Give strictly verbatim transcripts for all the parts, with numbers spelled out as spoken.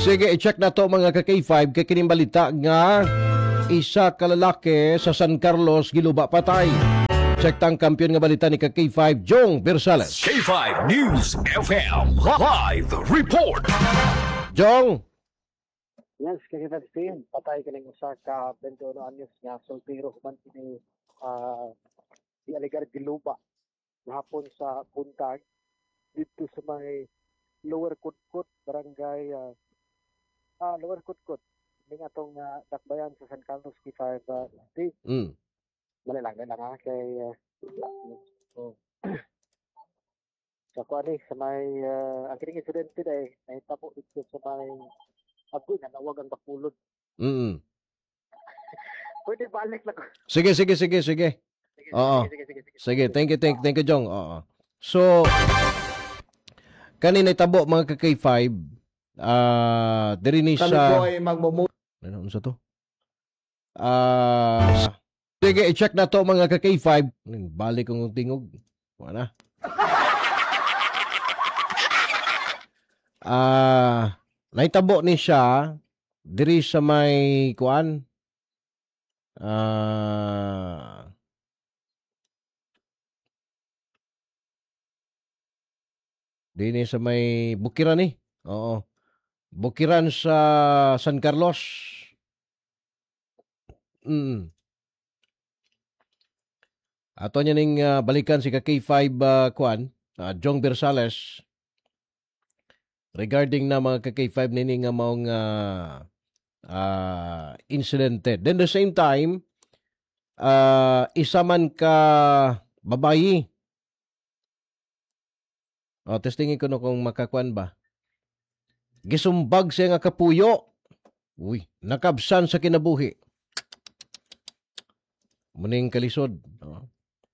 Sige, i-check na to mga ka-K five kay kining balita nga isa ka lalaki sa San Carlos giluba patay. Check tang kampiyon nga balita ni ka-K five Jong Bersales. K five News F M live report. Jong. Yes, K five team patay kining usa ka twenty-one anyos nga soltero man kini uh, di aligar giluba hapon sa buntag dito sa may Lower Kutkut barangay uh, ah Lower Kutkut ning atong uh, dakbayan sa San Carlos K five uh, state. Mm. Dali lang, dali lang ha, kay uh, so, sa kuha sa may uh, ang kining insidente day ay tapo dito sa may ako na nawag ang bakulod. Mm. Pwede balik lang. Sige, sige, sige, sige. Sige, Oo. sige, sige, sige, Sige, thank you, thank, thank you, Jong. Oo. So, kanina tabo mga ka-K five, ah, diri ni Kami sa... po ay magmumu... Ano sa to? Ah, sige, i-check na to mga ka-K five. Balik kong tingog. Wala. Ah, naitabo ni siya diri sa may kuan. Ah, dini sa may Bukiran ni. Oo. Bukiran sa San Carlos. Mm. Ato niya ning uh, balikan si ka-K five uh, kuan, uh, Jong Bersales regarding na mga ka-K five nini nga maong uh, uh, incidente. Then the same time, uh, isa man ka babayi. O, testingin ko no kung makakuan ba. Gisumbag siya nga kapuyo. Uy, nakabsan sa kinabuhi. Muning kalisod. O.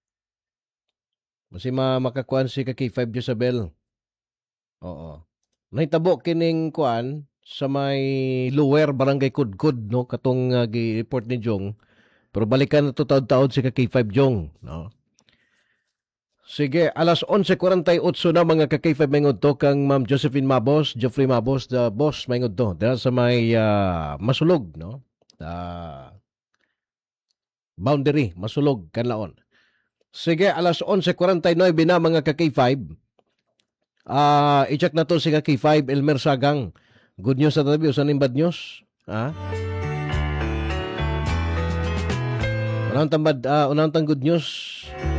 Masi ma makakuan si ka-K five Jezabel. Oo. Nahitabo kining kuan sa may Lower Barangay Kudkud, no? Katong uh, gi-report ni Jong. Pero balikan na to taod-taod si ka-K five Jong, no? Sige, alas eleven forty-eight na mga ka-K five mayngod to kang Ma'am Josephine Mabos, Geoffrey Mabos, the boss mayngod to. Dahil sa may uh, masulog, no? Uh, boundary, masulog, kanlaon. Sige, alas eleven forty-nine na mga ka-K five. Ah, uh, i-check na to si ka-K five Elmer Sagang. Good news sa tabi, usan yung bad news? Ha? Unang tambad, uh, unang tang good news.